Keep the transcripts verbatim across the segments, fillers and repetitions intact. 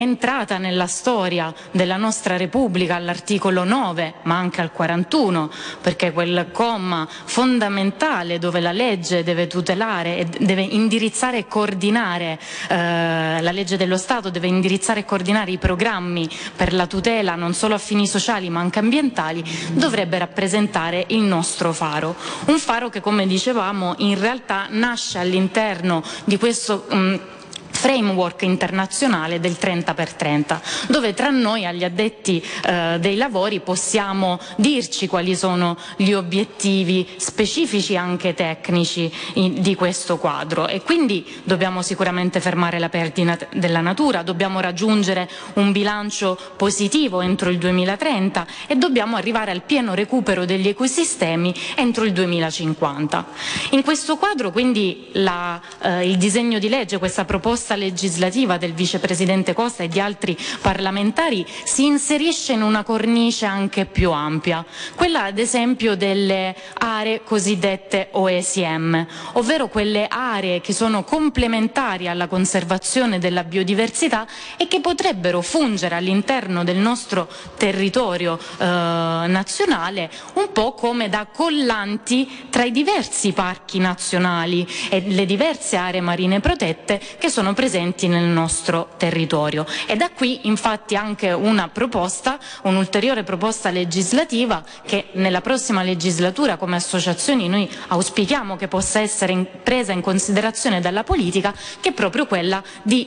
entrata nella storia della nostra Repubblica all'articolo nove, ma anche al quarantuno, perché quel comma fondamentale dove la legge deve tutelare e deve indirizzare e coordinare, eh, la legge dello Stato deve indirizzare e coordinare i programmi per la tutela non solo a fini sociali ma anche ambientali, dovrebbe rappresentare il nostro faro. Un faro che, come dicevamo, in realtà nasce all'interno di questo mh, framework internazionale del trenta per trenta, dove tra noi agli addetti eh, dei lavori possiamo dirci quali sono gli obiettivi specifici anche tecnici in, di questo quadro, e quindi dobbiamo sicuramente fermare la perdita della natura, dobbiamo raggiungere un bilancio positivo entro il duemilatrenta e dobbiamo arrivare al pieno recupero degli ecosistemi entro il duemilacinquanta. In questo quadro quindi la, eh, il disegno di legge, questa proposta legislativa del vicepresidente Costa e di altri parlamentari si inserisce in una cornice anche più ampia, quella ad esempio delle aree cosiddette O E S M, ovvero quelle aree che sono complementari alla conservazione della biodiversità e che potrebbero fungere all'interno del nostro territorio eh, nazionale un po' come da collanti tra i diversi parchi nazionali e le diverse aree marine protette che sono presenti nel nostro territorio. E da qui infatti anche una proposta, un'ulteriore proposta legislativa che nella prossima legislatura come associazioni noi auspichiamo che possa essere in, presa in considerazione dalla politica, che è proprio quella di,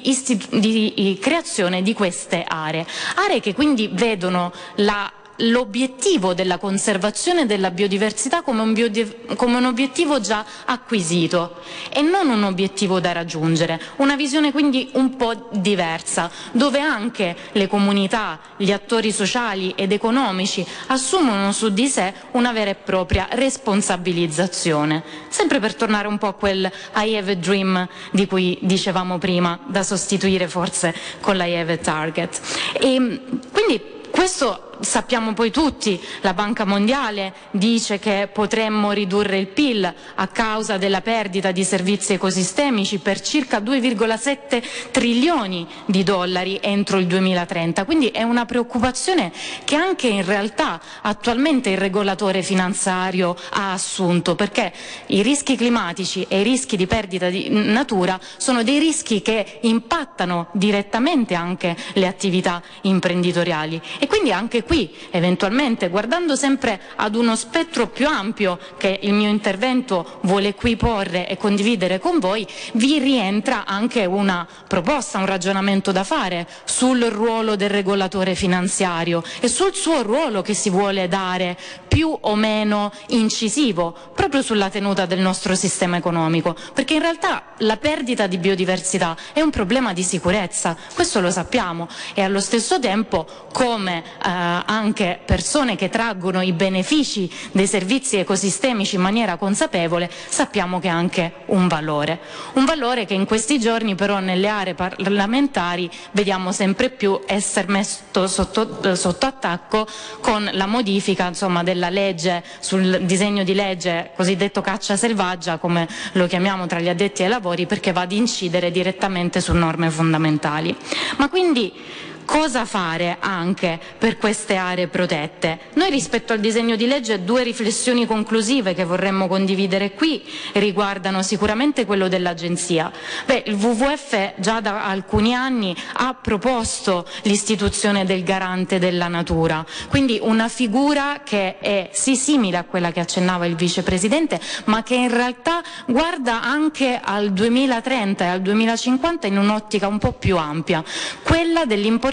di creazione di queste aree. Aree che quindi vedono la l'obiettivo della conservazione della biodiversità come un, biodi- come un obiettivo già acquisito e non un obiettivo da raggiungere, una visione quindi un po' diversa, dove anche le comunità, gli attori sociali ed economici assumono su di sé una vera e propria responsabilizzazione, sempre per tornare un po' a quel I have a dream di cui dicevamo prima, da sostituire forse con l'I have a target. E quindi questo sappiamo poi tutti, la Banca Mondiale dice che potremmo ridurre il P I L a causa della perdita di servizi ecosistemici per circa due virgola sette trilioni di dollari entro il duemilatrenta, quindi è una preoccupazione che anche in realtà attualmente il regolatore finanziario ha assunto, perché i rischi climatici e i rischi di perdita di natura sono dei rischi che impattano direttamente anche le attività imprenditoriali e quindi anche qui eventualmente, guardando sempre ad uno spettro più ampio che il mio intervento vuole qui porre e condividere con voi, vi rientra anche una proposta, un ragionamento da fare sul ruolo del regolatore finanziario e sul suo ruolo che si vuole dare più o meno incisivo proprio sulla tenuta del nostro sistema economico, perché in realtà la perdita di biodiversità è un problema di sicurezza, questo lo sappiamo, e allo stesso tempo come eh, anche persone che traggono i benefici dei servizi ecosistemici in maniera consapevole, sappiamo che è anche un valore. Un valore che in questi giorni però nelle aree parlamentari vediamo sempre più essere messo sotto, sotto attacco con la modifica insomma, della legge sul disegno di legge cosiddetto caccia selvaggia, come lo chiamiamo tra gli addetti ai lavori, perché va ad incidere direttamente su norme fondamentali. Ma quindi cosa fare anche per queste aree protette? Noi rispetto al disegno di legge due riflessioni conclusive che vorremmo condividere qui riguardano sicuramente quello dell'Agenzia. Beh, il W W F già da alcuni anni ha proposto l'istituzione del garante della natura, quindi una figura che è sì simile a quella che accennava il vicepresidente, ma che in realtà guarda anche al duemilatrenta e al duemilacinquanta in un'ottica un po' più ampia, quella dell'importanza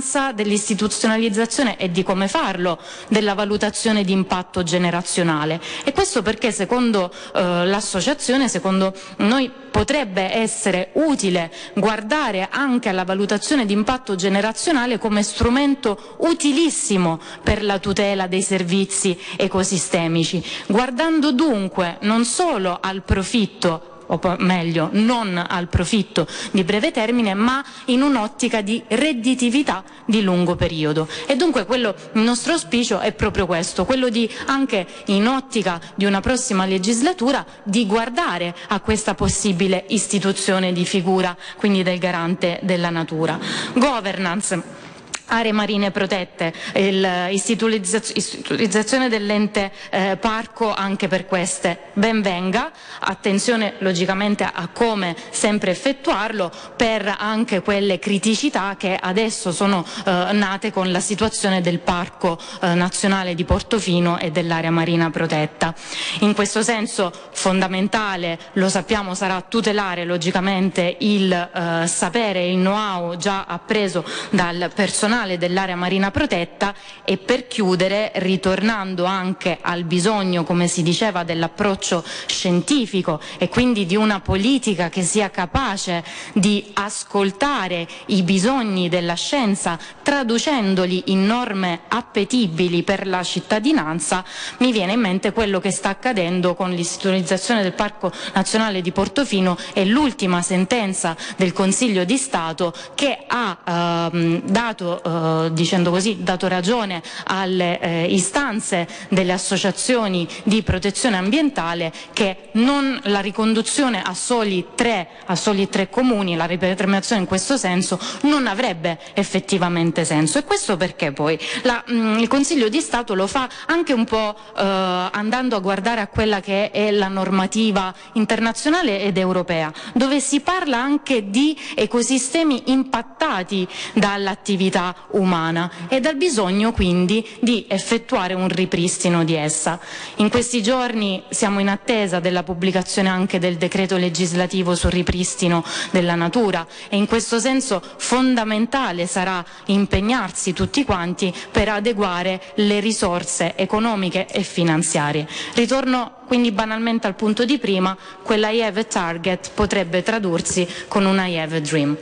dell'istituzionalizzazione e di come farlo della valutazione di impatto generazionale. E questo perché secondo eh, l'associazione, secondo noi, potrebbe essere utile guardare anche alla valutazione di impatto generazionale come strumento utilissimo per la tutela dei servizi ecosistemici, guardando dunque non solo al profitto o meglio non al profitto di breve termine, ma in un'ottica di redditività di lungo periodo. E dunque quello, il nostro auspicio è proprio questo, quello di, anche in ottica di una prossima legislatura, di guardare a questa possibile istituzione di figura, quindi del garante della natura. Governance, aree marine protette, l'istituzionalizzazione dell'ente eh, parco anche per queste ben venga, attenzione logicamente a come sempre effettuarlo per anche quelle criticità che adesso sono eh, nate con la situazione del parco eh, nazionale di Portofino e dell'area marina protetta. In questo senso fondamentale, lo sappiamo, sarà tutelare logicamente il eh, sapere, il know-how già appreso dal personale dell'area marina protetta e, per chiudere, ritornando anche al bisogno, come si diceva, dell'approccio scientifico e quindi di una politica che sia capace di ascoltare i bisogni della scienza traducendoli in norme appetibili per la cittadinanza, mi viene in mente quello che sta accadendo con l'istituzionalizzazione del Parco Nazionale di Portofino e l'ultima sentenza del Consiglio di Stato che ha ehm, dato Uh, dicendo così, dato ragione alle eh, istanze delle associazioni di protezione ambientale che non, la riconduzione a soli tre, a soli tre comuni, la rideterminazione in questo senso non avrebbe effettivamente senso. E questo perché poi la, mh, il Consiglio di Stato lo fa anche un po' eh, andando a guardare a quella che è la normativa internazionale ed europea, dove si parla anche di ecosistemi impattati dall'attività umana e dal bisogno quindi di effettuare un ripristino di essa. In questi giorni siamo in attesa della pubblicazione anche del decreto legislativo sul ripristino della natura e in questo senso fondamentale sarà impegnarsi tutti quanti per adeguare le risorse economiche e finanziarie. Ritorno quindi banalmente al punto di prima, quella I have a target potrebbe tradursi con una I have a dream.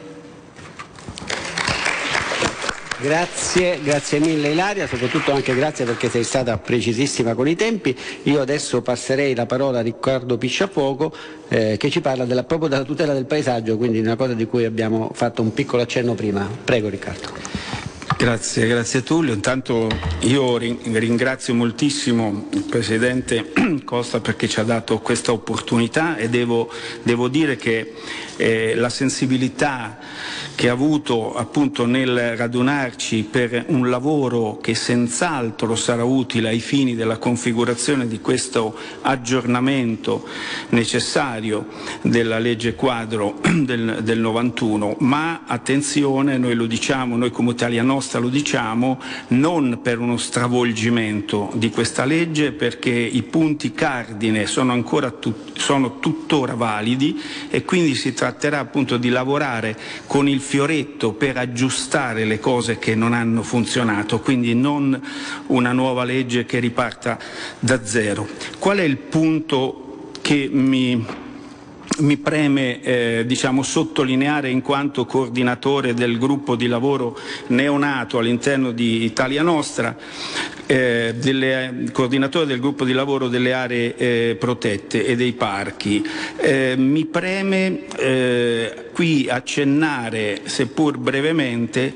Grazie, grazie mille Ilaria, soprattutto anche grazie perché sei stata precisissima con i tempi. Io adesso passerei la parola a Riccardo Pisciafuoco eh, che ci parla della, proprio della tutela del paesaggio, quindi una cosa di cui abbiamo fatto un piccolo accenno prima. Prego Riccardo. Grazie, grazie Tullio. Intanto io ringrazio moltissimo il Presidente Costa perché ci ha dato questa opportunità e devo, devo dire che eh, la sensibilità che ha avuto appunto nel radunarci per un lavoro che senz'altro sarà utile ai fini della configurazione di questo aggiornamento necessario della legge quadro del, del novantuno, ma attenzione, noi lo diciamo, noi come Italia Nostra lo diciamo, non per uno stravolgimento di questa legge, perché i punti cardine sono ancora tut- sono tuttora validi e quindi si tratterà appunto di lavorare con il fioretto per aggiustare le cose che non hanno funzionato, quindi non una nuova legge che riparta da zero. Qual è il punto che mi Mi preme eh, diciamo, sottolineare in quanto coordinatore del gruppo di lavoro neonato all'interno di Italia Nostra, eh, delle, coordinatore del gruppo di lavoro delle aree eh, protette e dei parchi. Eh, mi preme eh, qui accennare, seppur brevemente,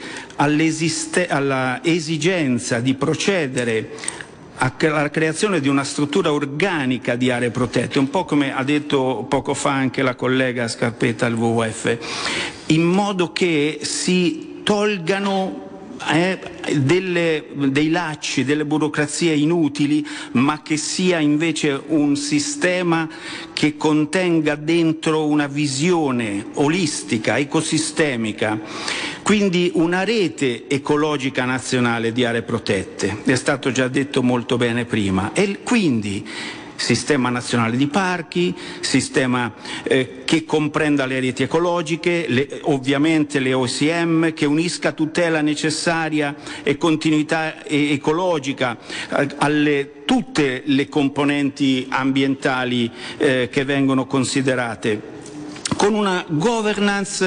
alla esigenza di procedere alla creazione di una struttura organica di aree protette, un po' come ha detto poco fa anche la collega Scarpetta al W W F, in modo che si tolgano Eh, delle, dei lacci, delle burocrazie inutili, ma che sia invece un sistema che contenga dentro una visione olistica, ecosistemica, quindi una rete ecologica nazionale di aree protette. È stato già detto molto bene prima. E quindi sistema nazionale di parchi, sistema eh, che comprenda le reti ecologiche, le, ovviamente le O C M, che unisca tutela necessaria e continuità e ecologica eh, alle tutte le componenti ambientali eh, che vengono considerate, con una governance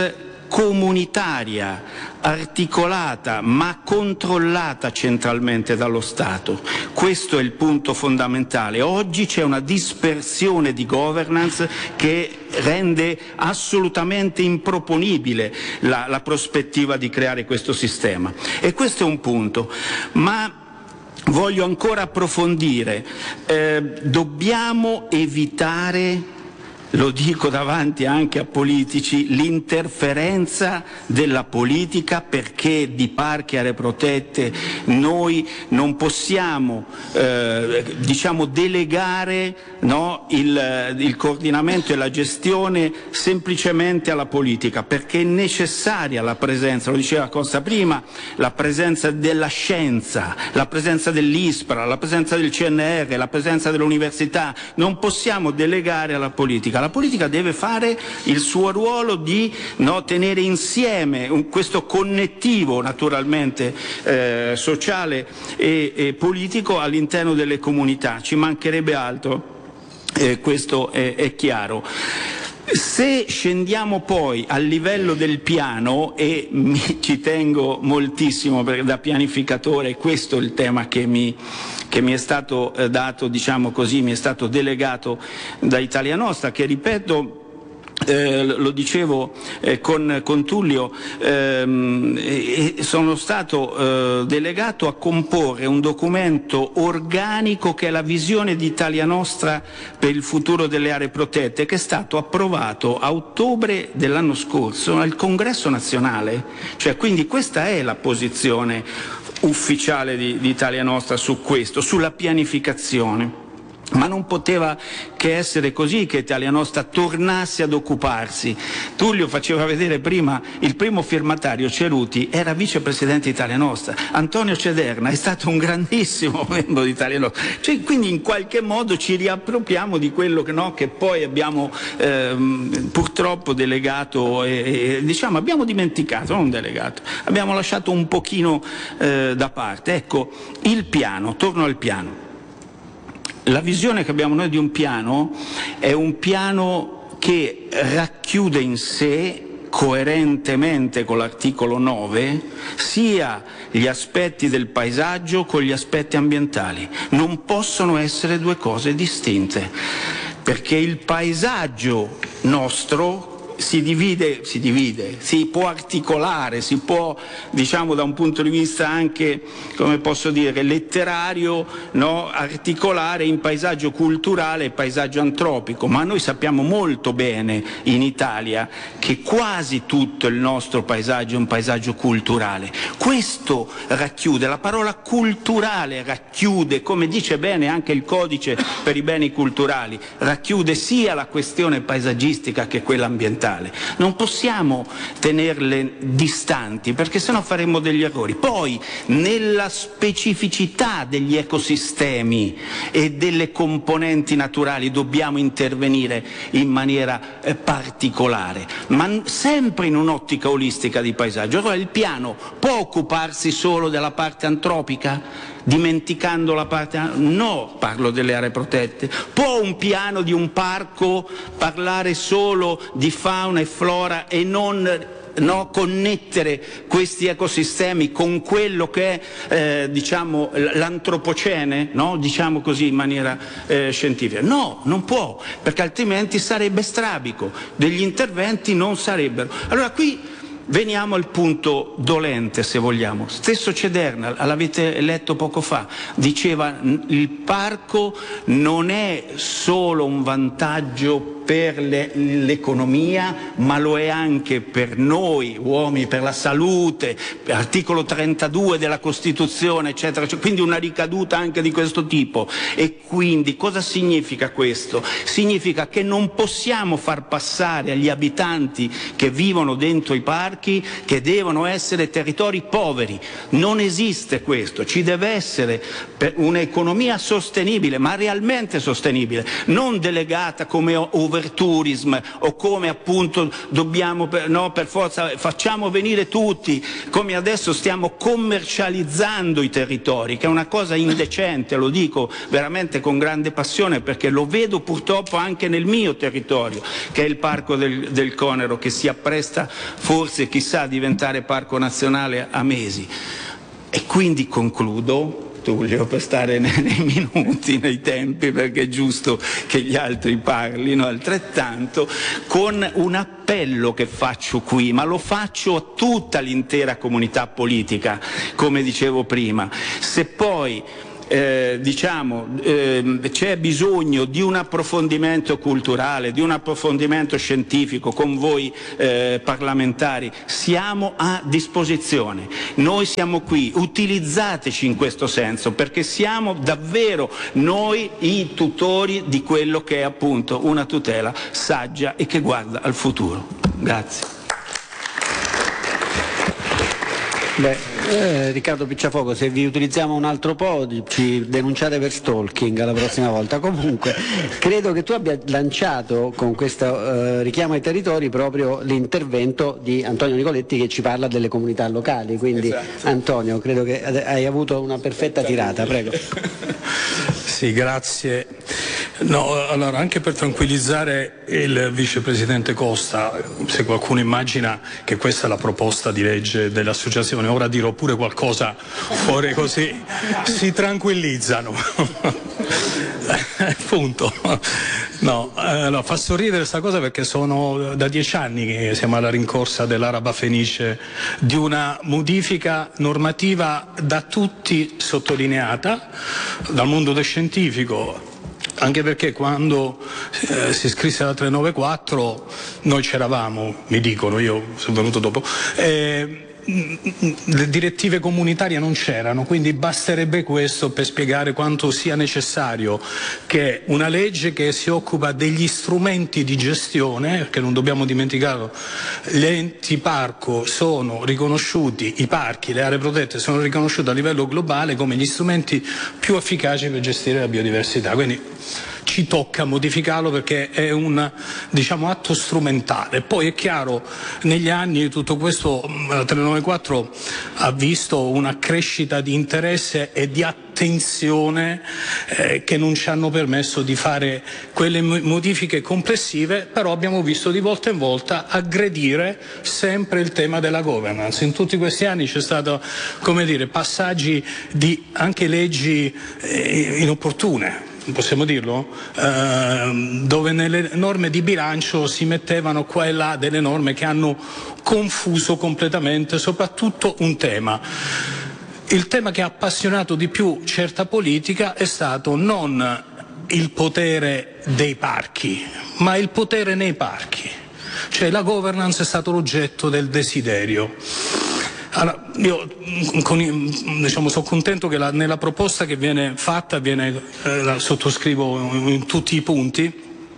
comunitaria, articolata ma controllata centralmente dallo Stato. Questo è il punto fondamentale. Oggi c'è una dispersione di governance che rende assolutamente improponibile la, la prospettiva di creare questo sistema, e questo è un punto. Ma voglio ancora approfondire, eh, dobbiamo evitare, lo dico davanti anche a politici, l'interferenza della politica, perché di parchi e aree protette noi non possiamo eh, diciamo delegare, no, il, il coordinamento e la gestione semplicemente alla politica, perché è necessaria la presenza, lo diceva Costa prima, la presenza della scienza, la presenza dell'ISPRA, la presenza del C N R, la presenza dell'università. Non possiamo delegare alla politica. La politica deve fare il suo ruolo di, no, tenere insieme un, questo connettivo naturalmente eh, sociale e, e politico all'interno delle comunità. Ci mancherebbe altro, eh, questo è, è chiaro. Se scendiamo poi al livello del piano, e mi, ci tengo moltissimo perché da pianificatore questo è il tema che mi, che mi è stato eh, dato, diciamo così, mi è stato delegato da Italia Nostra, che ripeto, Eh, lo dicevo eh, con, con Tullio, ehm, e sono stato eh, delegato a comporre un documento organico che è la visione di Italia Nostra per il futuro delle aree protette, che è stato approvato a ottobre dell'anno scorso al Congresso nazionale. Cioè, quindi questa è la posizione ufficiale di, di Italia Nostra su questo, sulla pianificazione. Ma non poteva che essere così, che Italia Nostra tornasse ad occuparsi. Tullio faceva vedere prima, il primo firmatario, Ceruti, era vicepresidente di Italia Nostra. Antonio Cederna è stato un grandissimo membro di Italia Nostra. Cioè, quindi in qualche modo ci riappropriamo di quello che, no, che poi abbiamo ehm, purtroppo delegato, e, e diciamo abbiamo dimenticato, non delegato, abbiamo lasciato un pochino eh, da parte. Ecco, il piano, torno al piano. La visione che abbiamo noi di un piano è un piano che racchiude in sé, coerentemente con l'articolo nove, sia gli aspetti del paesaggio con gli aspetti ambientali. Non possono essere due cose distinte, perché il paesaggio nostro si divide, si divide, si può articolare, si può, diciamo, da un punto di vista anche, come posso dire, letterario, no, articolare in paesaggio culturale e paesaggio antropico, ma noi sappiamo molto bene in Italia che quasi tutto il nostro paesaggio è un paesaggio culturale. Questo racchiude, la parola culturale racchiude, come dice bene anche il codice per i beni culturali, racchiude sia la questione paesaggistica che quella ambientale. Non possiamo tenerle distanti, perché sennò faremo degli errori. Poi, nella specificità degli ecosistemi e delle componenti naturali dobbiamo intervenire in maniera eh, particolare, ma sempre in un'ottica olistica di paesaggio. Allora il piano può occuparsi solo della parte antropica, dimenticando la parte... No, parlo delle aree protette. Può un piano di un parco parlare solo di fauna e flora e non, no, connettere questi ecosistemi con quello che è eh, diciamo l'antropocene, no? Diciamo così in maniera eh, scientifica? No, non può, perché altrimenti sarebbe strabico, degli interventi non sarebbero. Allora qui veniamo al punto dolente, se vogliamo. Stesso Cederna, l'avete letto poco fa, diceva il parco non è solo un vantaggio per le, l'economia, ma lo è anche per noi uomini, per la salute, articolo trentadue della Costituzione, eccetera, cioè, quindi una ricaduta anche di questo tipo. E quindi cosa significa questo? Significa che non possiamo far passare agli abitanti che vivono dentro i parchi che devono essere territori poveri. Non esiste questo, ci deve essere un'economia sostenibile, ma realmente sostenibile, non delegata come over l'overtourism, o come appunto dobbiamo per, no, per forza facciamo venire tutti, come adesso stiamo commercializzando i territori, che è una cosa indecente, lo dico veramente con grande passione perché lo vedo purtroppo anche nel mio territorio, che è il Parco del, del Conero, che si appresta forse chissà a diventare parco nazionale a mesi. E quindi concludo, Tullio, per stare nei, nei minuti, nei tempi, perché è giusto che gli altri parlino altrettanto, con un appello che faccio qui, ma lo faccio a tutta l'intera comunità politica, come dicevo prima. Se poi Eh, diciamo eh, c'è bisogno di un approfondimento culturale, di un approfondimento scientifico con voi eh, parlamentari, siamo a disposizione, noi siamo qui, utilizzateci in questo senso, perché siamo davvero noi i tutori di quello che è appunto una tutela saggia e che guarda al futuro. Grazie. Beh, eh, Riccardo Picciafoco, se vi utilizziamo un altro po' ci denunciate per stalking la prossima volta. Comunque credo che tu abbia lanciato con questo eh, richiamo ai territori proprio l'intervento di Antonio Nicoletti, che ci parla delle comunità locali, quindi esatto. Antonio, credo che hai avuto una perfetta tirata, prego. Sì, grazie. No, allora, anche per tranquillizzare il vicepresidente Costa, se qualcuno immagina che questa è la proposta di legge dell'associazione, ora dirò pure qualcosa fuori così si tranquillizzano. Punto. No, eh, no, fa sorridere questa cosa perché sono da dieci anni che siamo alla rincorsa dell'Araba Fenice, di una modifica normativa da tutti sottolineata, dal mondo del scientifico, anche perché quando eh, si iscrisse la trecentonovantaquattro noi c'eravamo, mi dicono, io sono venuto dopo, eh, le direttive comunitarie non c'erano, quindi basterebbe questo per spiegare quanto sia necessario che una legge che si occupa degli strumenti di gestione, perché non dobbiamo dimenticarlo, gli enti parco sono riconosciuti, i parchi, le aree protette sono riconosciuti a livello globale come gli strumenti più efficaci per gestire la biodiversità, quindi ci tocca modificarlo perché è un, diciamo, atto strumentale. Poi è chiaro, negli anni tutto questo la trecentonovantaquattro ha visto una crescita di interesse e di attenzione eh, che non ci hanno permesso di fare quelle modifiche complessive, però abbiamo visto di volta in volta aggredire sempre il tema della governance. In tutti questi anni c'è stato, come dire, passaggi di anche leggi eh, inopportune, possiamo dirlo, eh, dove nelle norme di bilancio si mettevano qua e là delle norme che hanno confuso completamente soprattutto un tema. Il tema che ha appassionato di più certa politica è stato non il potere dei parchi, ma il potere nei parchi. Cioè la governance è stato l'oggetto del desiderio. Allora, io con, diciamo, sono contento che la, nella proposta che viene fatta, viene, eh, la sottoscrivo in, in tutti i punti,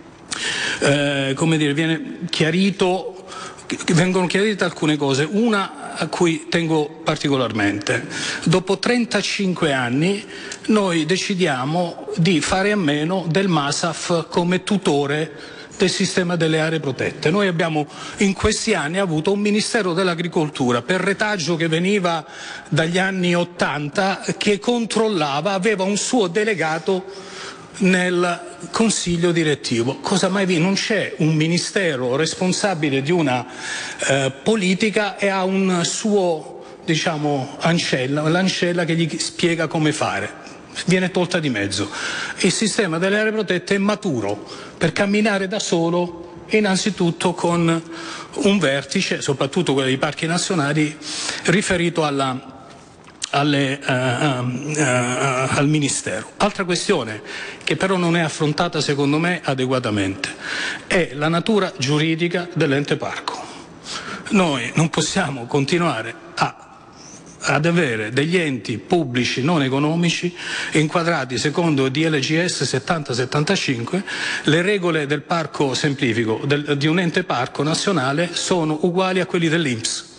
eh, come dire, viene chiarito, vengono chiarite alcune cose, una a cui tengo particolarmente. Dopo trentacinque anni noi decidiamo di fare a meno del MASAF come tutore del sistema delle aree protette. Noi abbiamo in questi anni avuto un Ministero dell'Agricoltura per retaggio che veniva dagli anni ottanta, che controllava, aveva un suo delegato nel consiglio direttivo. Cosa mai vi? Non c'è un ministero responsabile di una eh, politica e ha un suo, diciamo, ancella, l'ancella che gli spiega come fare. Viene tolta di mezzo. Il sistema delle aree protette è maturo per camminare da solo, innanzitutto con un vertice, soprattutto quello dei parchi nazionali, riferito alla, alle, uh, uh, uh, al Ministero. Altra questione che però non è affrontata secondo me adeguatamente è la natura giuridica dell'ente parco. Noi non possiamo continuare a ad avere degli enti pubblici non economici inquadrati secondo D L G S settanta settantacinque. Le regole del parco semplifico del, di un ente parco nazionale sono uguali a quelli dell'I N P S.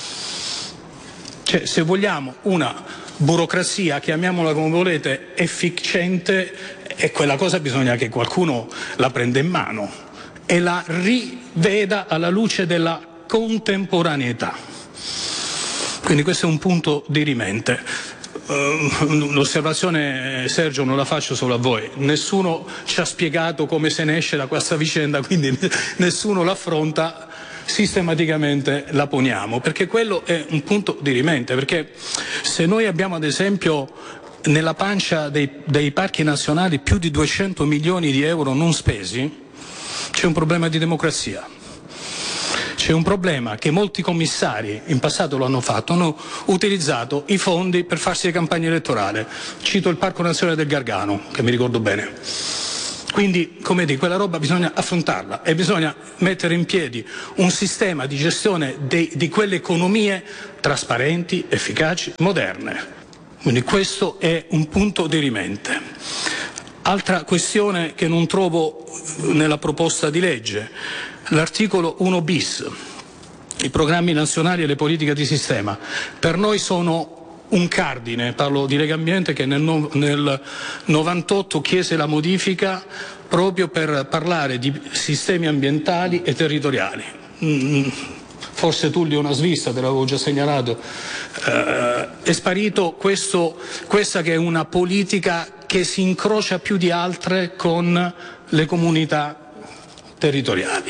Cioè, se vogliamo una burocrazia, chiamiamola come volete, efficiente, e quella cosa bisogna che qualcuno la prenda in mano. e la riveda alla luce della contemporaneità. Quindi questo è un punto dirimente. Uh, l'osservazione, Sergio, non la faccio solo a voi, nessuno ci ha spiegato come se ne esce da questa vicenda, quindi nessuno l'affronta, sistematicamente la poniamo, perché quello è un punto dirimente, perché se noi abbiamo ad esempio nella pancia dei, dei parchi nazionali più di duecento milioni di euro non spesi, c'è un problema di democrazia. C'è un problema che molti commissari, in passato lo hanno fatto, hanno utilizzato i fondi per farsi le campagne elettorali. Cito il Parco Nazionale del Gargano, che mi ricordo bene. Quindi, come dico, quella roba bisogna affrontarla e bisogna mettere in piedi un sistema di gestione dei, di quelle economie trasparenti, efficaci, moderne. Quindi questo è un punto dirimente. Altra questione che non trovo nella proposta di legge, l'articolo uno bis, i programmi nazionali e le politiche di sistema, per noi sono un cardine. Parlo di Lega Ambiente che nel, no, nel novantotto chiese la modifica proprio per parlare di sistemi ambientali e territoriali. Mm, forse Tullio una svista, te l'avevo già segnalato, eh, è sparito questo, questa che è una politica che si incrocia più di altre con le comunità territoriali.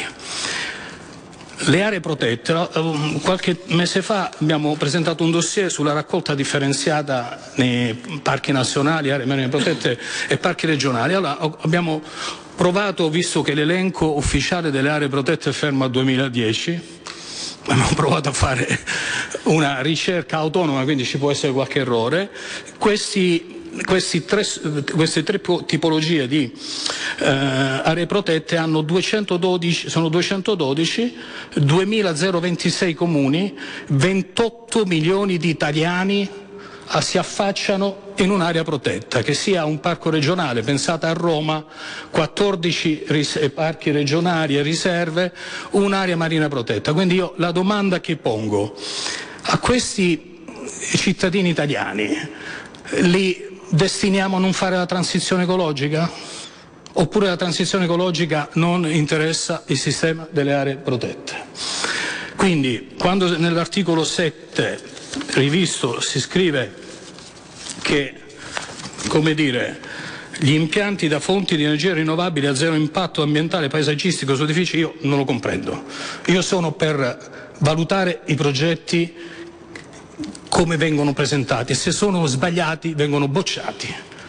Le aree protette, qualche mese fa abbiamo presentato un dossier sulla raccolta differenziata nei parchi nazionali, aree marine protette e parchi regionali. Allora abbiamo provato, visto che l'elenco ufficiale delle aree protette è fermo al duemiladieci, abbiamo provato a fare una ricerca autonoma, quindi ci può essere qualche errore. Questi Questi tre, queste tre tipologie di eh, aree protette hanno duecentododici, sono duecentododici, duemilaventisei comuni, ventotto milioni di italiani ah, si affacciano in un'area protetta, che sia un parco regionale, pensate a Roma, quattordici ris- parchi regionali e riserve, un'area marina protetta. Quindi io la domanda che pongo a questi cittadini italiani, li destiniamo a non fare la transizione ecologica? Oppure la transizione ecologica non interessa il sistema delle aree protette? Quindi, quando nell'articolo sette rivisto si scrive che, come dire, gli impianti da fonti di energia rinnovabili a zero impatto ambientale, paesaggistico su edifici, io non lo comprendo. Io sono per valutare i progetti come vengono presentati, se sono sbagliati vengono bocciati.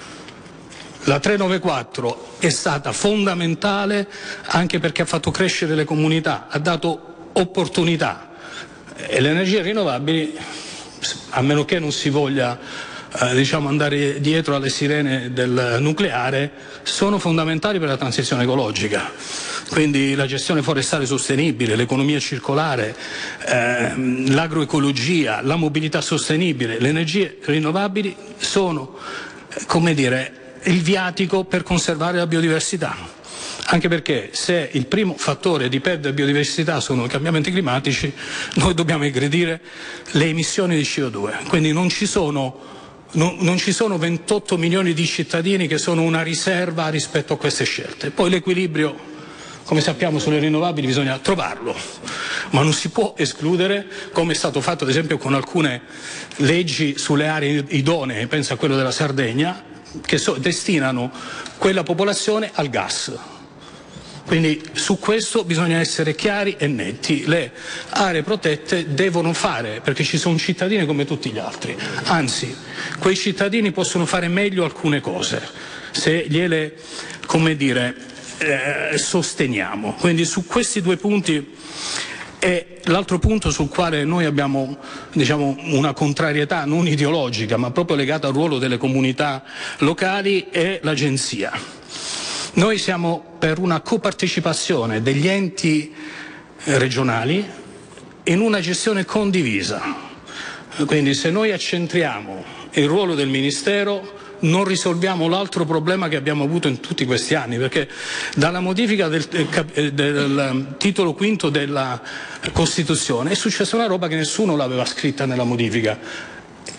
La trecentonovantaquattro è stata fondamentale anche perché ha fatto crescere le comunità, ha dato opportunità, e le energie rinnovabili, a meno che non si voglia eh, diciamo andare dietro alle sirene del nucleare, sono fondamentali per la transizione ecologica. Quindi la gestione forestale sostenibile, l'economia circolare, eh, l'agroecologia, la mobilità sostenibile, le energie rinnovabili sono, come dire, il viatico per conservare la biodiversità. Anche perché se il primo fattore di perdita di biodiversità sono i cambiamenti climatici, noi dobbiamo aggredire le emissioni di C O due. Quindi non ci sono, non, non ci sono ventotto milioni di cittadini che sono una riserva rispetto a queste scelte. Poi l'equilibrio, come sappiamo, sulle rinnovabili bisogna trovarlo, ma non si può escludere, come è stato fatto ad esempio con alcune leggi sulle aree idonee, penso a quello della Sardegna, che so, destinano quella popolazione al gas. Quindi su questo bisogna essere chiari e netti. Le aree protette devono fare, perché ci sono cittadini come tutti gli altri, anzi quei cittadini possono fare meglio alcune cose se gliele, come dire, Eh, sosteniamo. Quindi su questi due punti, e l'altro punto sul quale noi abbiamo, diciamo, una contrarietà non ideologica ma proprio legata al ruolo delle comunità locali, è l'agenzia. Noi siamo per una copartecipazione degli enti regionali in una gestione condivisa. Quindi se noi accentriamo il ruolo del Ministero non risolviamo l'altro problema che abbiamo avuto in tutti questi anni, perché dalla modifica del, del, del titolo quinto della Costituzione è successa una roba che nessuno l'aveva scritta nella modifica.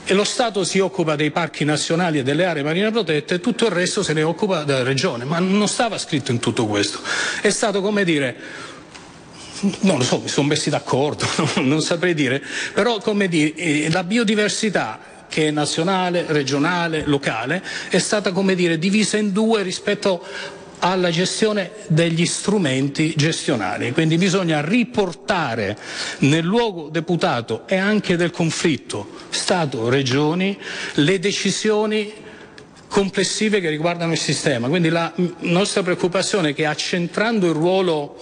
e lo Stato si occupa dei parchi nazionali e delle aree marine protette, e tutto il resto se ne occupa della regione, ma non stava scritto in tutto questo. È stato, come dire, non lo so, mi sono messi d'accordo, non saprei dire, però, come dire, la biodiversità, che è nazionale, regionale, locale, è stata, come dire, divisa in due rispetto alla gestione degli strumenti gestionali. Quindi bisogna riportare nel luogo deputato e anche del conflitto Stato-Regioni le decisioni complessive che riguardano il sistema. Quindi la nostra preoccupazione è che, accentrando il ruolo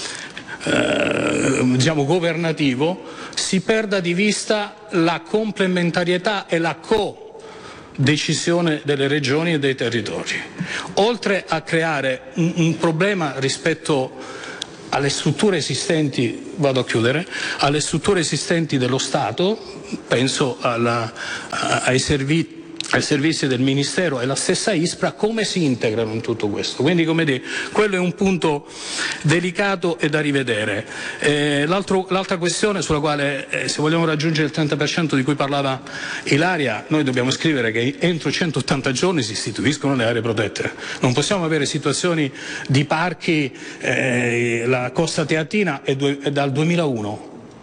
eh, diciamo governativo, si perda di vista la complementarietà e la co decisione delle regioni e dei territori, oltre a creare un, un problema rispetto alle strutture esistenti, vado a chiudere, alle strutture esistenti dello Stato, penso alla, a, ai servizi ai servizi del Ministero e la stessa ISPRA, come si integrano in tutto questo. Quindi, come dire, quello è un punto delicato e da rivedere. Eh, l'altra questione sulla quale, eh, se vogliamo raggiungere il trenta per cento di cui parlava Ilaria, noi dobbiamo scrivere che entro centottanta giorni si istituiscono le aree protette. Non possiamo avere situazioni di parchi, eh, la Costa Teatina è, due, è dal duemilauno.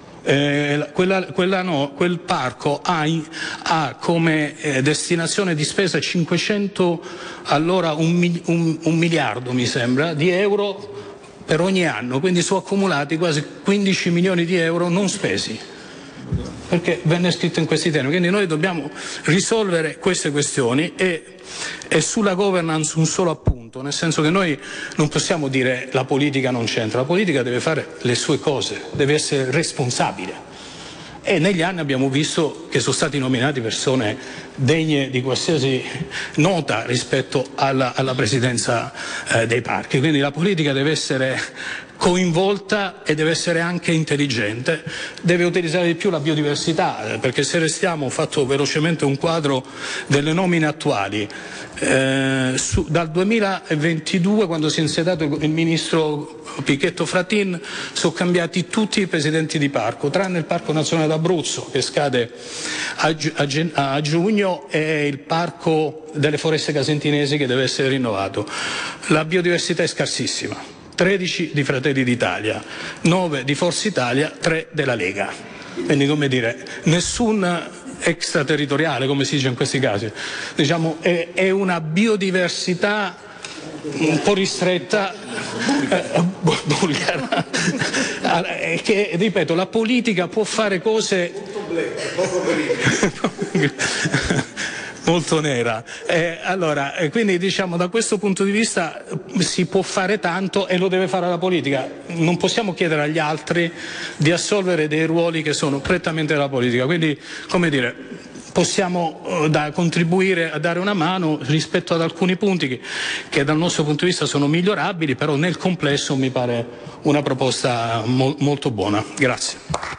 Eh, quella, quella no, quel parco ha, ha come eh, destinazione di spesa cinquecento, allora un, un, un miliardo mi sembra di euro per ogni anno, quindi sono accumulati quasi quindici milioni di euro non spesi, perché venne scritto in questi termini. Quindi noi dobbiamo risolvere queste questioni, e, e sulla governance un solo appunto, nel senso che noi non possiamo dire la politica non c'entra, la politica deve fare le sue cose, deve essere responsabile, e negli anni abbiamo visto che sono stati nominati persone degne di qualsiasi nota rispetto alla, alla presidenza eh, dei parchi. Quindi la politica deve essere coinvolta e deve essere anche intelligente, deve utilizzare di più la biodiversità, perché se restiamo, ho fatto velocemente un quadro delle nomine attuali, eh, su, dal duemilaventidue, quando si è insediato il, il ministro Pichetto Fratin, sono cambiati tutti i presidenti di parco, tranne il Parco Nazionale d'Abruzzo, che scade a, a, a giugno, e il Parco delle Foreste Casentinesi, che deve essere rinnovato. La biodiversità è scarsissima. tredici di Fratelli d'Italia, nove di Forza Italia, tre della Lega. Quindi, come dire, nessun extraterritoriale, come si dice in questi casi. Diciamo, è, è una biodiversità un po' ristretta, eh, bulgara, che, ripeto, la politica può fare cose molto nera. Eh, allora, eh, quindi, diciamo, da questo punto di vista si può fare tanto, e lo deve fare la politica. Non possiamo chiedere agli altri di assolvere dei ruoli che sono prettamente della politica. Quindi, come dire, possiamo uh, da, contribuire a dare una mano rispetto ad alcuni punti che, che dal nostro punto di vista sono migliorabili, però nel complesso mi pare una proposta mo- molto buona. Grazie.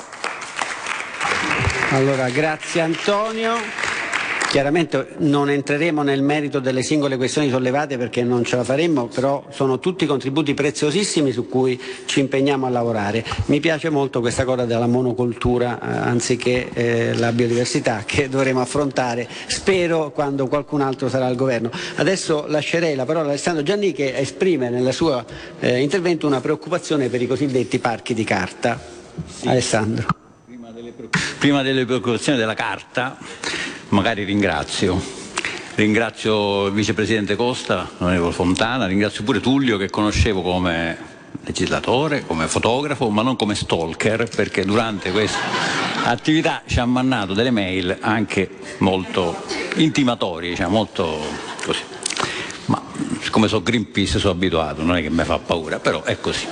Allora, grazie Antonio. Chiaramente non entreremo nel merito delle singole questioni sollevate, perché non ce la faremmo, però sono tutti contributi preziosissimi su cui ci impegniamo a lavorare. Mi piace molto questa cosa della monocoltura eh, anziché eh, la biodiversità, che dovremo affrontare, spero, quando qualcun altro sarà al governo. Adesso lascerei la parola a Alessandro Gianni, che esprime nel suo eh, intervento una preoccupazione per i cosiddetti parchi di carta. Sì. Alessandro. Prima delle, prima delle preoccupazioni della carta, magari ringrazio. Ringrazio il vicepresidente Costa, l'onorevole Fontana, ringrazio pure Tullio, che conoscevo come legislatore, come fotografo, ma non come stalker, perché durante questa attività ci ha mandato delle mail anche molto intimatorie, diciamo, molto così. Ma siccome sono Greenpeace sono abituato, non è che mi fa paura, però è così.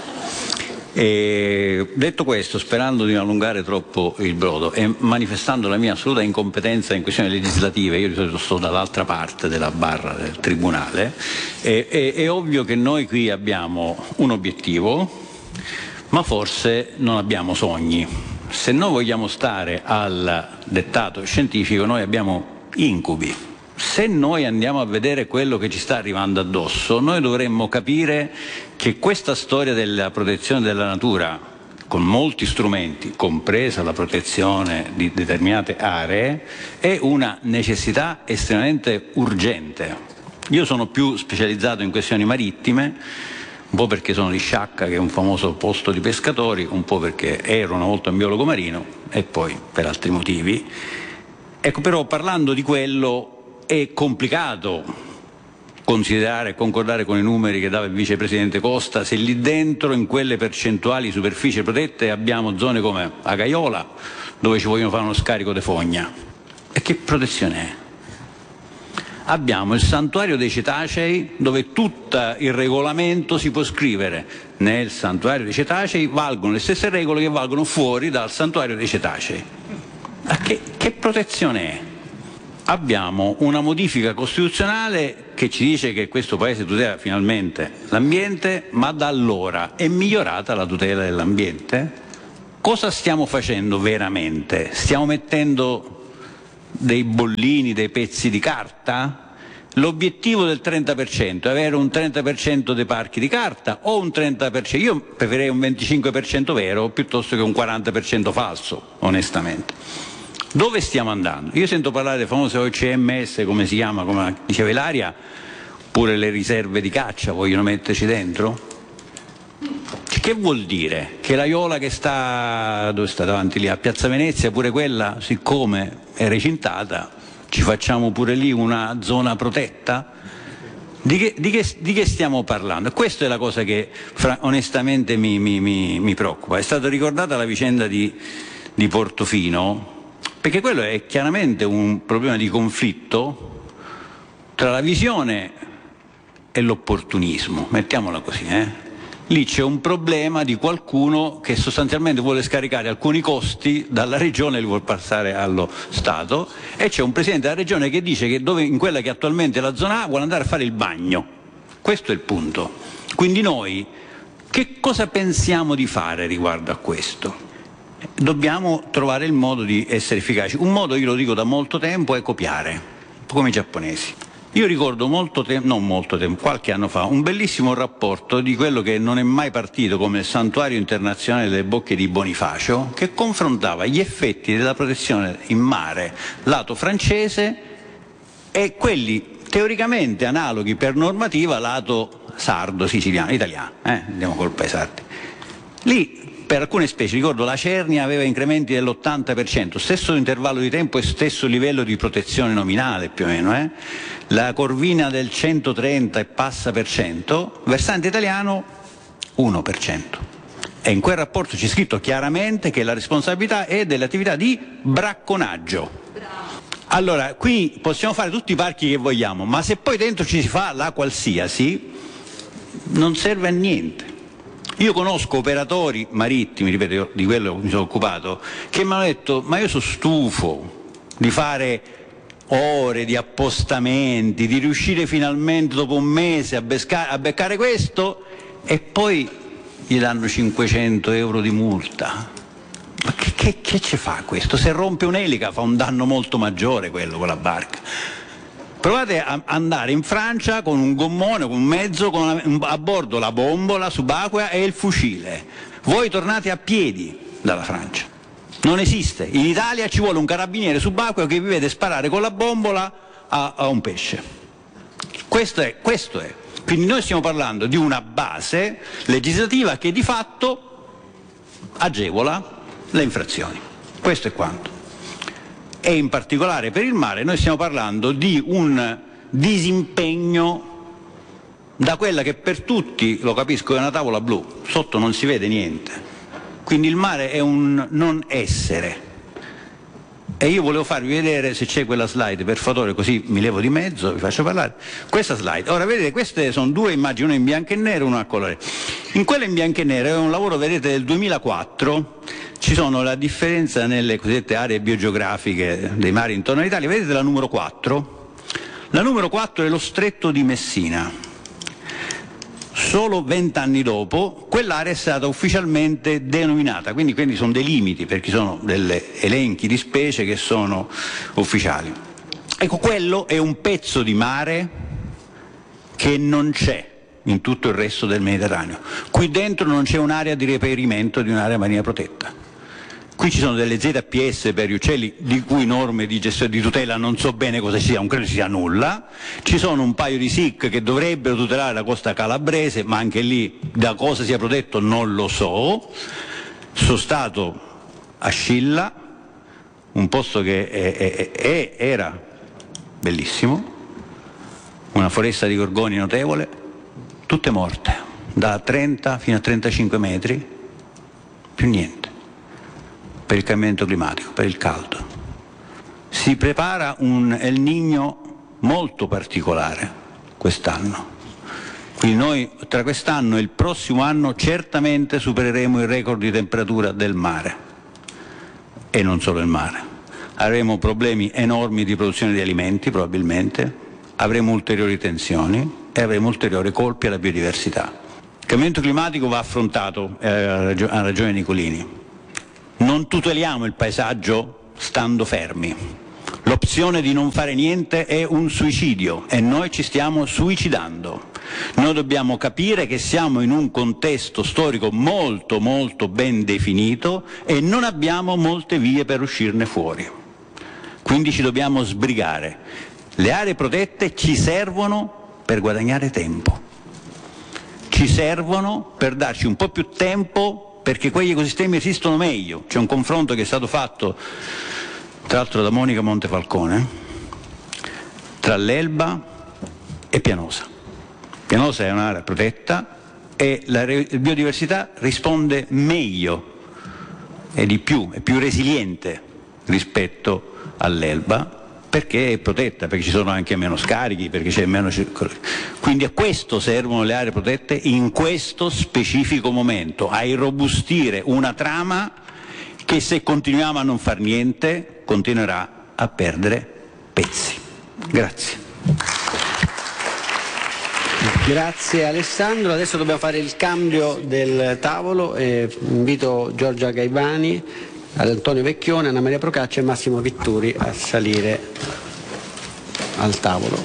E detto questo, sperando di non allungare troppo il brodo e manifestando la mia assoluta incompetenza in questioni legislative, io di solito sto dall'altra parte della barra del tribunale, è, è, è ovvio che noi qui abbiamo un obiettivo, ma forse non abbiamo sogni. Se noi vogliamo stare al dettato scientifico, noi abbiamo incubi. Se noi andiamo a vedere quello che ci sta arrivando addosso, noi dovremmo capire che questa storia della protezione della natura, con molti strumenti, compresa la protezione di determinate aree, è una necessità estremamente urgente. Io sono più specializzato in questioni marittime, un po' perché sono di Sciacca, che è un famoso posto di pescatori, un po' perché ero una volta un biologo marino e poi per altri motivi. Ecco, però parlando di quello è complicato considerare e concordare con i numeri che dava il vicepresidente Costa, se lì dentro, in quelle percentuali di superficie protette, abbiamo zone come a Gaiola, dove ci vogliono fare uno scarico di fogna. E che protezione è? Abbiamo il santuario dei cetacei, dove tutto il regolamento si può scrivere. Nel santuario dei cetacei valgono le stesse regole che valgono fuori dal santuario dei cetacei. Ma che, che protezione è? Abbiamo una modifica costituzionale che ci dice che questo Paese tutela finalmente l'ambiente, ma da allora è migliorata la tutela dell'ambiente? Cosa stiamo facendo veramente? Stiamo mettendo dei bollini, dei pezzi di carta? L'obiettivo del trenta per cento è avere un trenta per cento dei parchi di carta o un trenta per cento? Io preferirei un venticinque per cento vero piuttosto che un quaranta per cento falso, onestamente. Dove stiamo andando? Io sento parlare delle famose O C M S, come si chiama, come diceva Ilaria, pure le riserve di caccia vogliono metterci dentro? Che vuol dire? Che la Iola che sta, dove sta davanti lì, a Piazza Venezia, pure quella, siccome è recintata, ci facciamo pure lì una zona protetta? Di che, di che, di che stiamo parlando? Questa è la cosa che fra, onestamente mi, mi, mi, mi preoccupa. È stata ricordata la vicenda di, di Portofino, perché quello è chiaramente un problema di conflitto tra la visione e l'opportunismo, mettiamola così. Eh? Lì c'è un problema di qualcuno che sostanzialmente vuole scaricare alcuni costi dalla regione e li vuole passare allo Stato, e c'è un presidente della regione che dice che dove, in quella che attualmente è la zona A, vuole andare a fare il bagno. Questo è il punto. Quindi noi che cosa pensiamo di fare riguardo a questo? Dobbiamo trovare il modo di essere efficaci. Un modo, io lo dico da molto tempo, è copiare, come i giapponesi. Io ricordo molto tempo, non molto tempo, qualche anno fa, un bellissimo rapporto di quello che non è mai partito come il Santuario Internazionale delle Bocche di Bonifacio, che confrontava gli effetti della protezione in mare lato francese e quelli teoricamente analoghi per normativa lato sardo, siciliano, italiano, eh? Andiamo col paese sardi. Lì per alcune specie, ricordo, la cernia aveva incrementi dell'ottanta per cento, stesso intervallo di tempo e stesso livello di protezione nominale più o meno, eh? La corvina del centotrenta e passa per cento, versante italiano uno per cento. E in quel rapporto c'è scritto chiaramente che la responsabilità è delle attività di bracconaggio. Allora, qui possiamo fare tutti i parchi che vogliamo, ma se poi dentro ci si fa la qualsiasi, non serve a niente. Io conosco operatori marittimi, ripeto, io di quello mi sono occupato, che mi hanno detto: ma io sono stufo di fare ore di appostamenti, di riuscire finalmente dopo un mese a, besca- a beccare questo, e poi gli danno cinquecento euro di multa. Ma che, che, che ci fa questo? Se rompe un'elica fa un danno molto maggiore quello con la barca. Provate a andare in Francia con un gommone, con un mezzo, con una, a bordo la bombola subacquea e il fucile. Voi tornate a piedi dalla Francia. Non esiste. In Italia ci vuole un carabiniere subacqueo che vi vede sparare con la bombola a, a un pesce. Questo è, questo è. Quindi noi stiamo parlando di una base legislativa che di fatto agevola le infrazioni. Questo è quanto. E in particolare per il mare noi stiamo parlando di un disimpegno da quella che per tutti, lo capisco, è una tavola blu, sotto non si vede niente. Quindi il mare è un non essere. E io volevo farvi vedere, se c'è quella slide, per favore, così mi levo di mezzo, vi faccio parlare. Questa slide. Ora vedete, queste sono due immagini, una in bianco e nero e una a colore. In quella in bianco e nero è un lavoro, vedete, del duemilaquattro. Ci sono la differenza nelle cosiddette aree biogeografiche dei mari intorno all'Italia. Vedete la numero quattro? La numero quattro è lo stretto di Messina. Solo vent'anni dopo quell'area è stata ufficialmente denominata, quindi, quindi sono dei limiti, perché sono degli elenchi di specie che sono ufficiali. Ecco, quello è un pezzo di mare che non c'è in tutto il resto del Mediterraneo. Qui dentro non c'è un'area di reperimento di un'area marina protetta. Qui ci sono delle Z P S per gli uccelli di cui norme di gestione di tutela non so bene cosa sia, non credo sia nulla. Ci sono un paio di S I C che dovrebbero tutelare la costa calabrese, ma anche lì da cosa sia protetto non lo so. Sono stato a Scilla, un posto che è, è, è, era bellissimo, una foresta di gorgoni notevole, tutte morte, da trenta fino a trentacinque metri, più niente. Per il cambiamento climatico, per il caldo. Si prepara un El Niño molto particolare quest'anno. Quindi noi tra quest'anno e il prossimo anno certamente supereremo il record di temperatura del mare. E non solo il mare. Avremo problemi enormi di produzione di alimenti probabilmente, avremo ulteriori tensioni e avremo ulteriori colpi alla biodiversità. Il cambiamento climatico va affrontato, eh, ha ragione Nicolini. Non tuteliamo il paesaggio stando fermi. L'opzione di non fare niente è un suicidio e noi ci stiamo suicidando. Noi dobbiamo capire che siamo in un contesto storico molto molto ben definito e non abbiamo molte vie per uscirne fuori. Quindi ci dobbiamo sbrigare. Le aree protette ci servono per guadagnare tempo. Ci servono per darci un po' più tempo perché quegli ecosistemi esistono meglio. C'è un confronto che è stato fatto, tra l'altro da Monica Montefalcone, tra l'Elba e Pianosa. Pianosa è un'area protetta e la biodiversità risponde meglio e di più, è più resiliente rispetto all'Elba, perché è protetta, perché ci sono anche meno scarichi, perché c'è meno circolazione. Quindi a questo servono le aree protette in questo specifico momento, a irrobustire una trama che se continuiamo a non far niente continuerà a perdere pezzi. Grazie. Grazie Alessandro, adesso dobbiamo fare il cambio del tavolo e invito Giorgia Gaibani, Antonio Vecchione, Anna Maria Procaccia e Massimo Vitturi a salire al tavolo.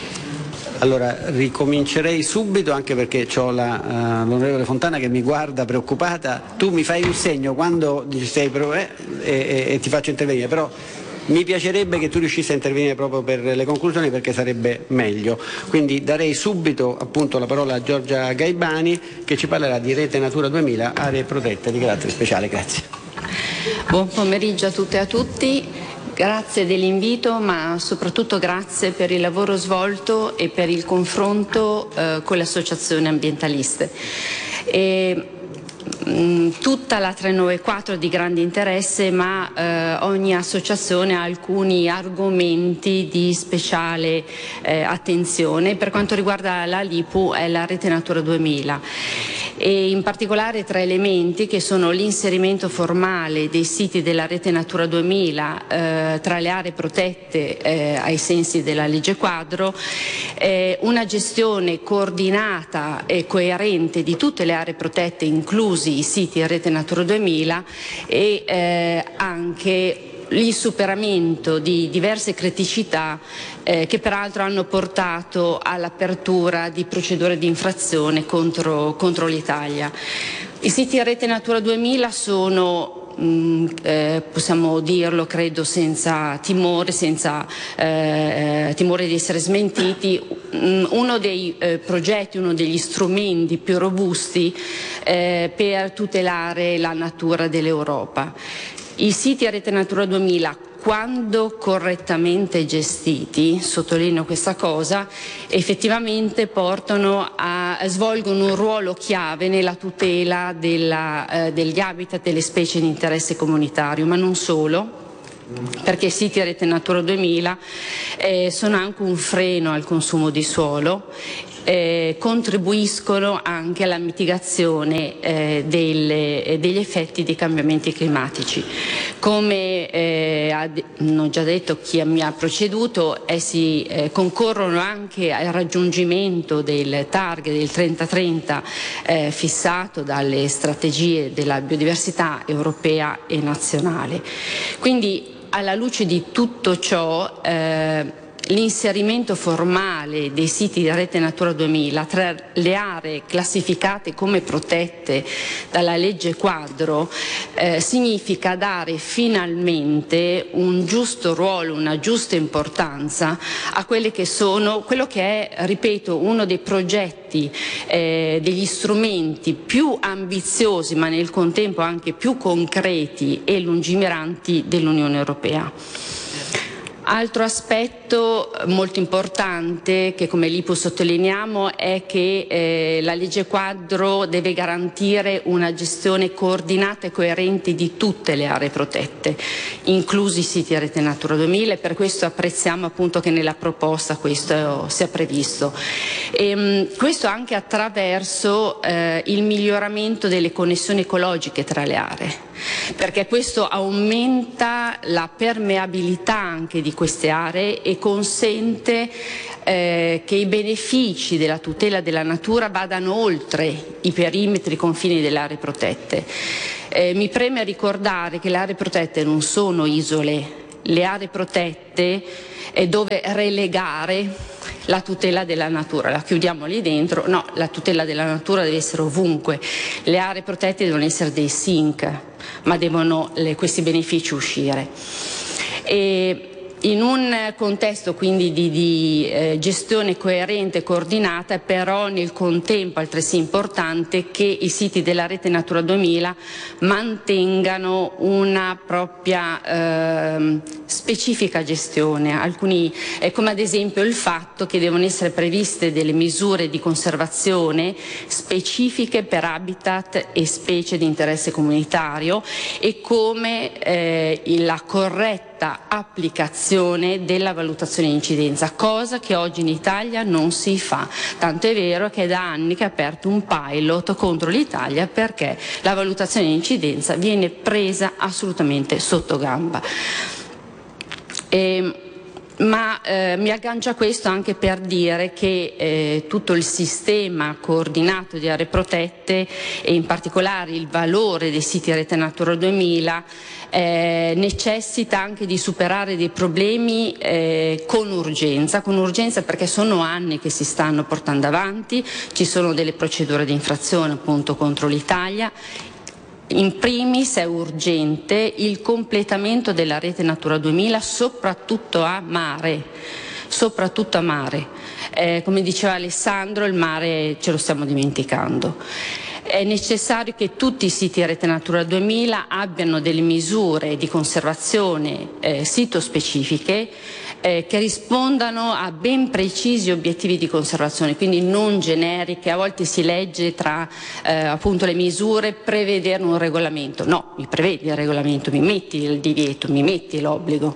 Allora ricomincerei subito anche perché ho la, uh, l'onorevole Fontana che mi guarda preoccupata. Tu mi fai un segno quando sei pro- eh, e, e ti faccio intervenire, però mi piacerebbe che tu riuscissi a intervenire proprio per le conclusioni perché sarebbe meglio. Quindi darei subito appunto la parola a Giorgia Gaibani che ci parlerà di Rete Natura duemila, aree protette di carattere speciale. Grazie. Buon pomeriggio a tutte e a tutti, grazie dell'invito ma soprattutto grazie per il lavoro svolto e per il confronto eh, con le associazioni ambientaliste. E, mh, tutta la trecentonovantaquattro è di grande interesse ma eh, ogni associazione ha alcuni argomenti di speciale eh, attenzione. Per quanto riguarda la LIPU è la Rete Natura duemila. E in particolare tre elementi che sono l'inserimento formale dei siti della Rete Natura duemila eh, tra le aree protette eh, ai sensi della legge quadro, eh, una gestione coordinata e coerente di tutte le aree protette inclusi i siti Rete Natura duemila e eh, anche il superamento di diverse criticità eh, che peraltro hanno portato all'apertura di procedure di infrazione contro, contro l'Italia. I siti Rete Natura duemila sono, mh, eh, possiamo dirlo credo senza timore, senza eh, timore di essere smentiti, mh, uno dei eh, progetti, uno degli strumenti più robusti eh, per tutelare la natura dell'Europa. I siti a Rete Natura duemila, quando correttamente gestiti, sottolineo questa cosa, effettivamente portano a, svolgono un ruolo chiave nella tutela della, eh, degli habitat delle specie di interesse comunitario, ma non solo, perché i siti a Rete Natura duemila eh, sono anche un freno al consumo di suolo. Eh, contribuiscono anche alla mitigazione eh, delle, eh, degli effetti dei cambiamenti climatici. Come eh, hanno già detto chi mi ha preceduto, essi eh, concorrono anche al raggiungimento del target del trenta trenta eh, fissato dalle strategie della biodiversità europea e nazionale. Quindi alla luce di tutto ciò eh, l'inserimento formale dei siti di Rete Natura duemila tra le aree classificate come protette dalla legge quadro eh, significa dare finalmente un giusto ruolo, una giusta importanza a quelle che sono, quello che è, ripeto, uno dei progetti, eh, degli strumenti più ambiziosi ma nel contempo anche più concreti e lungimiranti dell'Unione Europea. Altro aspetto molto importante che come l'I P U sottolineiamo è che eh, la legge quadro deve garantire una gestione coordinata e coerente di tutte le aree protette, inclusi i siti a Rete Natura duemila, e per questo apprezziamo appunto che nella proposta questo sia previsto. E, mh, questo anche attraverso eh, il miglioramento delle connessioni ecologiche tra le aree, perché questo aumenta la permeabilità anche di queste aree e consente eh, che i benefici della tutela della natura vadano oltre i perimetri, i confini delle aree protette. Eh, mi preme ricordare che le aree protette non sono isole, le aree protette è dove relegare la tutela della natura. La chiudiamo lì dentro? No, la tutela della natura deve essere ovunque. Le aree protette devono essere dei sink, ma devono le, questi benefici uscire. E in un contesto quindi di, di eh, gestione coerente e coordinata, è però nel contempo altresì importante che i siti della Rete Natura duemila mantengano una propria eh, specifica gestione, alcuni, eh, come ad esempio il fatto che devono essere previste delle misure di conservazione specifiche per habitat e specie di interesse comunitario, e come eh, la corretta applicazione della valutazione di incidenza, cosa che oggi in Italia non si fa, tanto è vero che è da anni che è aperto un pilot contro l'Italia perché la valutazione di incidenza viene presa assolutamente sotto gamba. E, ma eh, mi aggancio a questo anche per dire che eh, tutto il sistema coordinato di aree protette e in particolare il valore dei siti Rete Natura duemila eh, necessita anche di superare dei problemi eh, con urgenza, con urgenza perché sono anni che si stanno portando avanti, ci sono delle procedure di infrazione appunto contro l'Italia. In primis è urgente il completamento della Rete Natura duemila soprattutto a mare, soprattutto a mare. Eh, come diceva Alessandro, il mare ce lo stiamo dimenticando. È necessario che tutti i siti a Rete Natura duemila abbiano delle misure di conservazione eh, sito-specifiche eh, che rispondano a ben precisi obiettivi di conservazione, quindi non generiche. A volte si legge tra eh, appunto le misure prevedere un regolamento. No, mi prevedi il regolamento, mi metti il divieto, mi metti l'obbligo.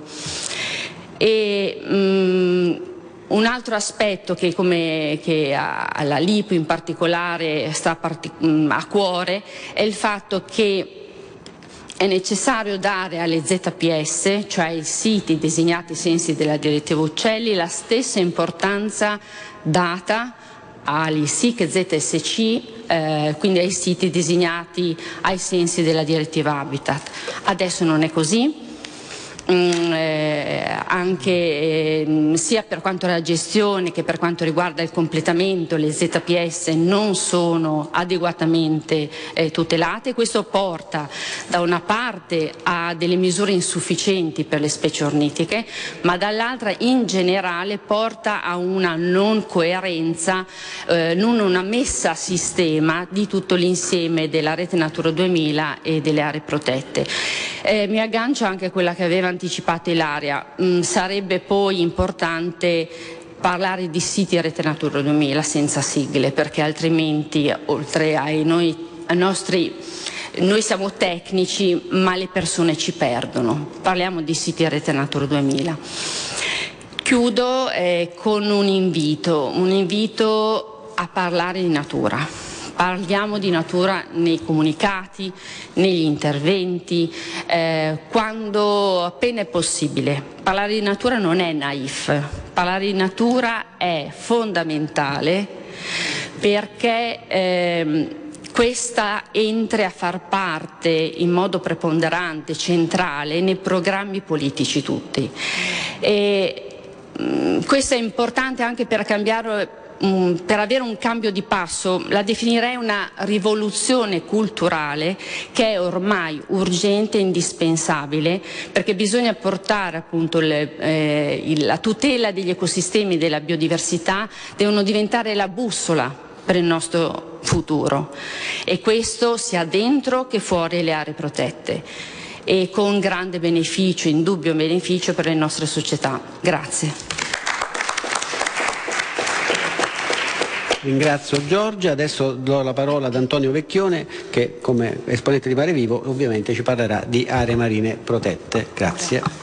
E, mh, un altro aspetto che, come, che alla L I P U in particolare sta partic- a cuore è il fatto che è necessario dare alle Z P S, cioè ai siti designati ai sensi della direttiva Uccelli, la stessa importanza data agli S I C Z S C, eh, quindi ai siti designati ai sensi della direttiva Habitat. Adesso non è così. Mm, eh, anche eh, sia per quanto riguarda la gestione che per quanto riguarda il completamento, le Z P S non sono adeguatamente eh, tutelate. Questo porta da una parte a delle misure insufficienti per le specie ornitiche, ma dall'altra in generale porta a una non coerenza, eh, non una messa a sistema di tutto l'insieme della Rete Natura duemila e delle aree protette. Eh, mi aggancio anche a quella che aveva anticipato Ilaria. Mm, sarebbe poi importante parlare di siti a Rete Natura duemila senza sigle, perché altrimenti, oltre ai noi, ai nostri, noi siamo tecnici, ma le persone ci perdono. Parliamo di siti a Rete Natura duemila. Chiudo eh, con un invito, un invito a parlare di natura. Parliamo di natura nei comunicati, negli interventi, eh, quando appena è possibile. Parlare di natura non è naif, parlare di natura è fondamentale perché eh, questa entri a far parte in modo preponderante, centrale, nei programmi politici tutti. E questo è importante anche per cambiare, per avere un cambio di passo. La definirei una rivoluzione culturale che è ormai urgente e indispensabile, perché bisogna portare appunto le, eh, il, la tutela degli ecosistemi e della biodiversità devono diventare la bussola per il nostro futuro, e questo sia dentro che fuori le aree protette, e con grande beneficio, indubbio beneficio per le nostre società. Grazie. Ringrazio Giorgia, adesso do la parola ad Antonio Vecchione che come esponente di Mare Vivo ovviamente ci parlerà di aree marine protette. Grazie.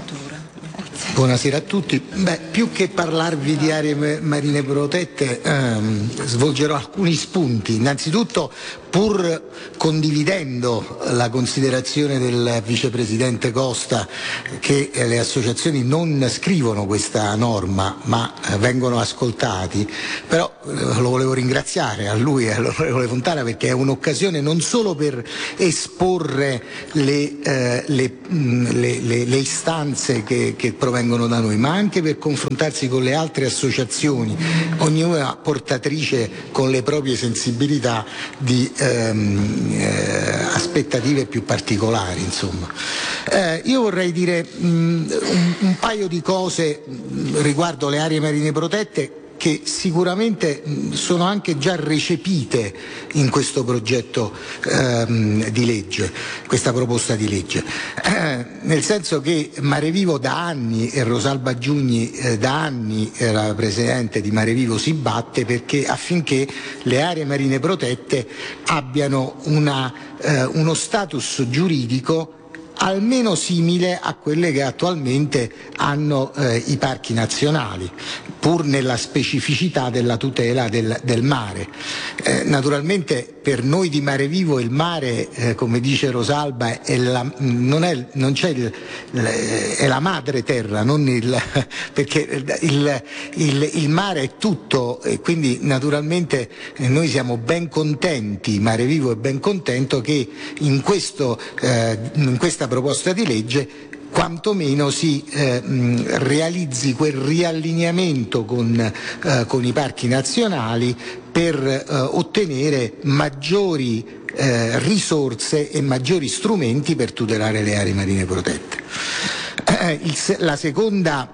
Buonasera a tutti. Beh, più che parlarvi di aree marine protette ehm, svolgerò alcuni spunti. Innanzitutto, pur condividendo la considerazione del vicepresidente Costa che eh, le associazioni non scrivono questa norma ma eh, vengono ascoltati, però eh, lo volevo ringraziare a lui e all'onorevole Fontana, perché è un'occasione non solo per esporre le, eh, le, mh, le, le, le istanze che, che provengono da noi, ma anche per confrontarsi con le altre associazioni, ognuna portatrice con le proprie sensibilità di ehm, eh, aspettative più particolari, insomma. Eh, io vorrei dire mh, un, un paio di cose riguardo le aree marine protette che sicuramente sono anche già recepite in questo progetto ehm, di legge, questa proposta di legge, eh, nel senso che Mare Vivo da anni, e Rosalba Giugni eh, da anni, eh, la Presidente di Mare Vivo, si batte perché affinché le aree marine protette abbiano una, eh, uno status giuridico almeno simile a quelle che attualmente hanno eh, i parchi nazionali, pur nella specificità della tutela del, del mare. Eh, naturalmente per noi di Mare Vivo il mare, eh, come dice Rosalba, è la, non è, non c'è il, è la madre terra, non il, perché il, il, il mare è tutto, e quindi naturalmente noi siamo ben contenti, Mare Vivo è ben contento che in, questo, eh, in questa proposta di legge quantomeno si eh, realizzi quel riallineamento con, eh, con i parchi nazionali per eh, ottenere maggiori eh, risorse e maggiori strumenti per tutelare le aree marine protette. Eh, il, la seconda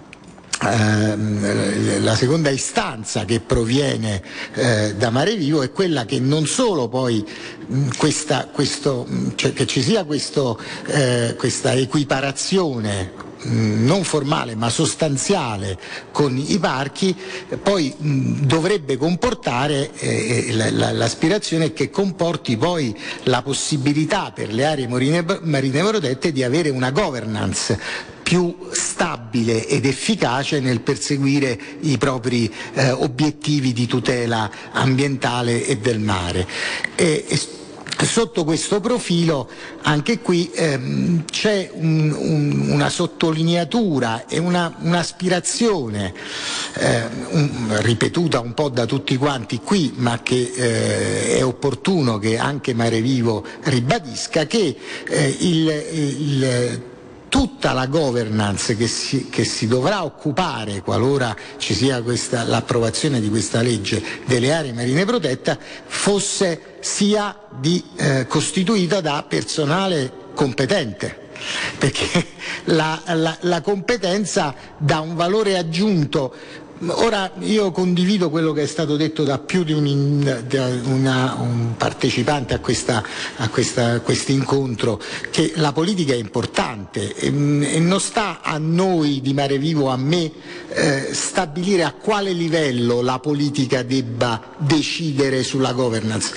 la seconda istanza che proviene eh, da Mare Vivo è quella che non solo poi mh, questa, questo, cioè che ci sia questo, eh, questa equiparazione mh, non formale ma sostanziale con i parchi, poi mh, dovrebbe comportare eh, la, la, l'aspirazione che comporti poi la possibilità per le aree marine, marine protette di avere una governance più stabile ed efficace nel perseguire i propri eh, obiettivi di tutela ambientale e del mare. E, e sotto questo profilo anche qui ehm, c'è un, un, una sottolineatura e una, un'aspirazione eh, un, ripetuta un po' da tutti quanti qui, ma che eh, è opportuno che anche Mare Vivo ribadisca, che eh, il, il tutta la governance che si, che si dovrà occupare, qualora ci sia questa, l'approvazione di questa legge, delle aree marine protette, fosse sia di, eh, costituita da personale competente, perché la, la, la competenza dà un valore aggiunto. Ora io condivido quello che è stato detto da più di un, da una, un partecipante a questa, a questa, a questo incontro, che la politica è importante e, e non sta a noi di Mare Vivo, a me, eh, stabilire a quale livello la politica debba decidere sulla governance.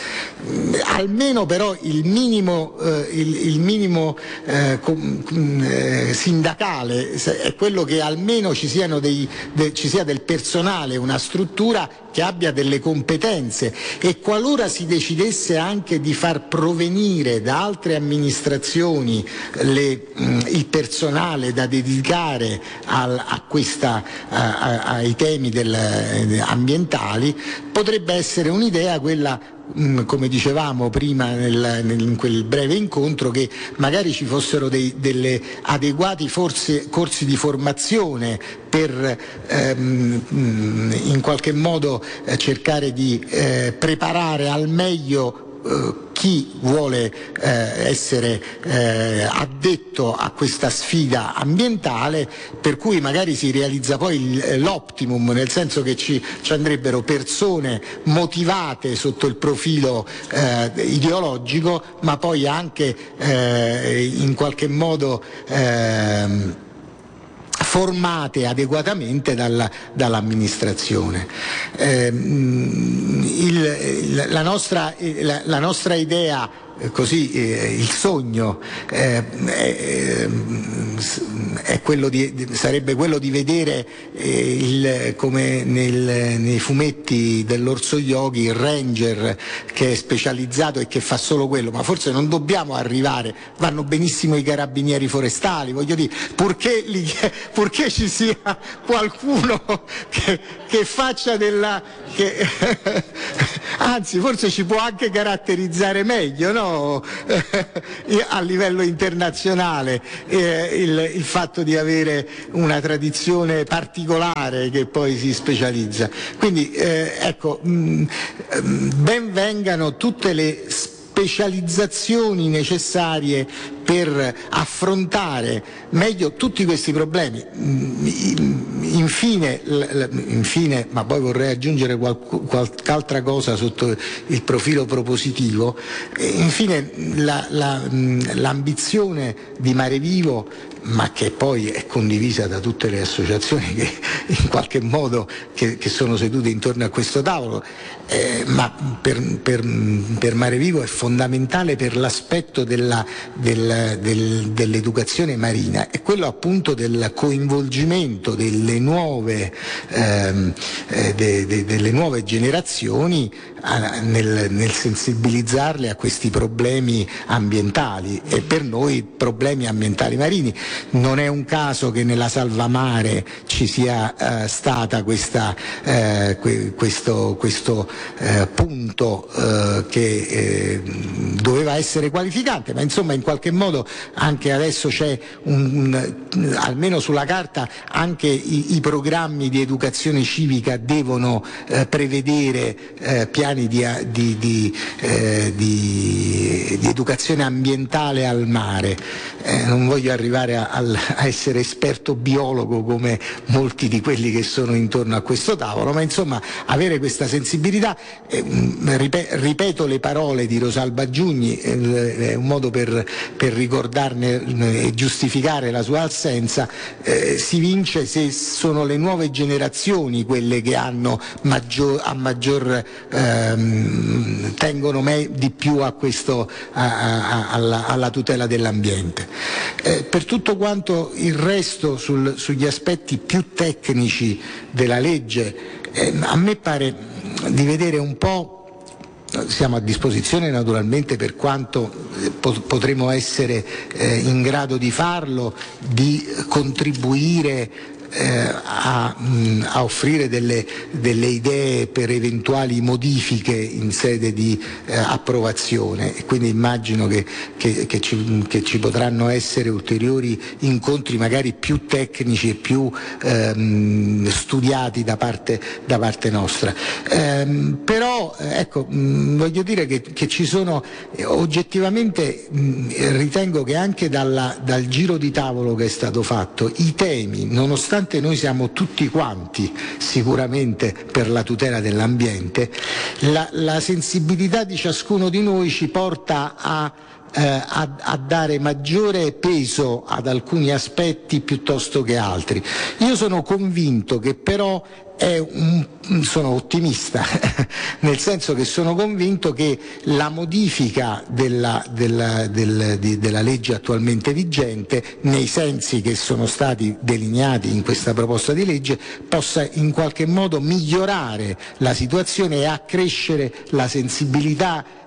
Almeno però il minimo, eh, il, il minimo eh, com, eh, sindacale è quello che almeno ci siano dei, de, ci sia del personale, una struttura che abbia delle competenze, e qualora si decidesse anche di far provenire da altre amministrazioni le, mh, il personale da dedicare al, a questa, a, a, ai temi del, eh, ambientali, potrebbe essere un'idea quella mh, come dicevamo prima nel, nel, in quel breve incontro, che magari ci fossero dei delle adeguati forse, corsi di formazione per ehm, in qualche modo eh, cercare di eh, preparare al meglio chi vuole eh, essere eh, addetto a questa sfida ambientale, per cui magari si realizza poi l'optimum, nel senso che ci, ci andrebbero persone motivate sotto il profilo eh, ideologico, ma poi anche eh, in qualche modo eh, formate adeguatamente dalla, dall'amministrazione. Eh, il, la, nostra, la, la nostra idea, così eh, il sogno eh, è, è quello di, sarebbe quello di vedere eh, il, come nel, nei fumetti dell'Orso Yogi, il ranger che è specializzato e che fa solo quello, ma forse non dobbiamo arrivare, vanno benissimo i carabinieri forestali, voglio dire, purché, li, purché ci sia qualcuno che, che faccia della che, anzi forse ci può anche caratterizzare meglio, no? A livello internazionale eh, il, il fatto di avere una tradizione particolare che poi si specializza. Quindi eh, ecco, mh, ben vengano tutte le specializzazioni necessarie per affrontare meglio tutti questi problemi. Infine, infine, ma poi vorrei aggiungere qualche altra cosa sotto il profilo propositivo, infine la, la, l'ambizione di Mare Vivo, ma che poi è condivisa da tutte le associazioni che in qualche modo che, che sono sedute intorno a questo tavolo, eh, ma per, per, per Mare Vivo è fondamentale per l'aspetto della, del, del, dell'educazione marina, è quello appunto del coinvolgimento delle nuove, ehm, eh, de, de, delle nuove generazioni a, nel, nel sensibilizzarle a questi problemi ambientali, e per noi problemi ambientali marini. Non è un caso che nella Salvamare ci sia eh, stata questa, eh, que, questo, questo eh, punto eh, che eh, doveva essere qualificante, ma insomma in qualche modo anche adesso c'è un, un, almeno sulla carta anche i, i programmi di educazione civica devono eh, prevedere eh, piani di, di, di, eh, di, di educazione ambientale al mare. Eh, non voglio arrivare a a essere esperto biologo come molti di quelli che sono intorno a questo tavolo, ma insomma avere questa sensibilità, eh, ripeto le parole di Rosalba Giugni, eh, è un modo per, per ricordarne e giustificare la sua assenza, eh, si vince se sono le nuove generazioni quelle che hanno maggior, a maggior ehm, tengono me, di più a questo, a, a, alla, alla tutela dell'ambiente. Eh, per tutto quanto il resto sul, sugli aspetti più tecnici della legge, eh, a me pare di vedere un po', siamo a disposizione naturalmente per quanto potremo essere eh, in grado di farlo, di contribuire Eh, a, mh, a offrire delle, delle idee per eventuali modifiche in sede di eh, approvazione, e quindi immagino che, che, che, ci, che ci potranno essere ulteriori incontri magari più tecnici e più ehm, studiati da parte, da parte nostra. Ehm, però ecco, mh, voglio dire che, che ci sono eh, oggettivamente mh, ritengo che anche dalla, dal giro di tavolo che è stato fatto i temi, nonostante noi siamo tutti quanti sicuramente per la tutela dell'ambiente, la, la sensibilità di ciascuno di noi ci porta a, eh, a, a dare maggiore peso ad alcuni aspetti piuttosto che altri. Io sono convinto che però è un, sono ottimista nel senso che sono convinto che la modifica della, della, del, di, della legge attualmente vigente, nei sensi che sono stati delineati in questa proposta di legge, possa in qualche modo migliorare la situazione e accrescere la sensibilità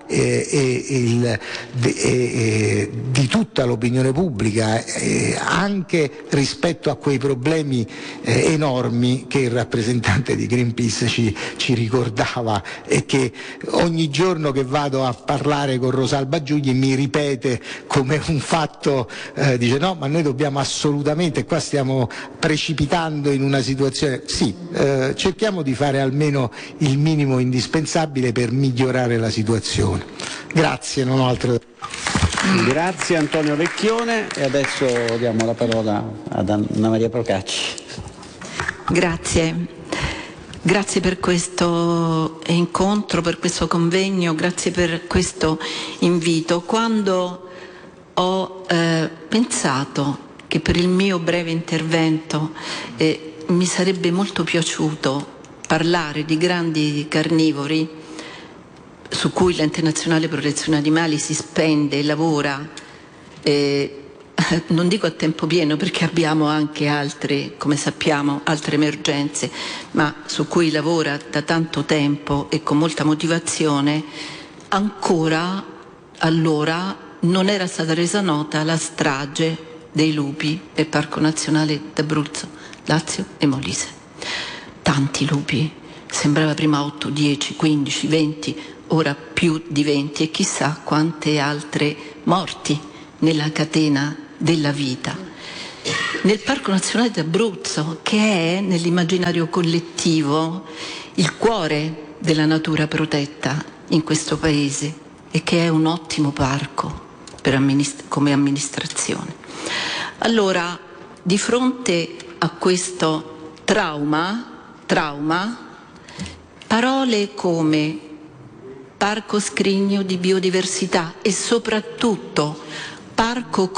eh, e, il, de, eh, di tutta l'opinione pubblica, eh, anche rispetto a quei problemi eh, enormi che il rappresentante di Greenpeace ci, ci ricordava e che ogni giorno che vado a parlare con Rosalba Giugni mi ripete come un fatto, eh, dice no, ma noi dobbiamo assolutamente, qua stiamo precipitando in una situazione, sì, eh, cerchiamo di fare almeno il minimo indispensabile per migliorare la situazione. Grazie, non ho altro da dire. Grazie Antonio Vecchione e adesso diamo la parola ad Anna Maria Procacci. Grazie. Grazie per questo incontro, per questo convegno, grazie per questo invito. Quando ho eh, pensato che per il mio breve intervento eh, mi sarebbe molto piaciuto parlare di grandi carnivori su cui l'Ente Nazionale Protezione Animali si spende e lavora, eh, non dico a tempo pieno perché abbiamo anche altre, come sappiamo, altre emergenze, ma su cui lavora da tanto tempo e con molta motivazione, ancora allora non era stata resa nota la strage dei lupi del Parco Nazionale d'Abruzzo, Lazio e Molise. Tanti lupi, sembrava prima otto, dieci, quindici, venti, ora più di venti e chissà quante altre morti nella catena della vita. Nel Parco Nazionale d'Abruzzo, che è nell'immaginario collettivo il cuore della natura protetta in questo paese e che è un ottimo parco per amminist- come amministrazione. Allora, di fronte a questo trauma, trauma, parole come parco scrigno di biodiversità e soprattutto parco